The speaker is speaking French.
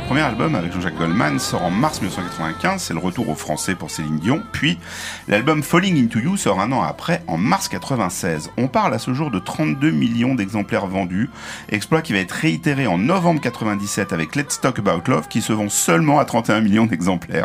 premier album avec Jean-Jacques Goldman sort en mars 1995, c'est le retour au français pour Céline Dion, puis l'album Falling Into You sort un an après, en mars 96. On parle à ce jour de 32 millions d'exemplaires vendus, exploit qui va être réitéré en novembre 97 avec Let's Talk About Love qui se vend seulement à 31 millions d'exemplaires.